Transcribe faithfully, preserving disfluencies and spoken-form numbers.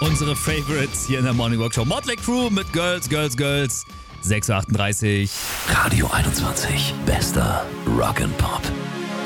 Unsere Favorites hier in der Morning Rock Show. Motley Crue mit Girls, Girls, Girls. sechs Uhr achtunddreißig. Radio einundzwanzig. Bester Rock and Pop.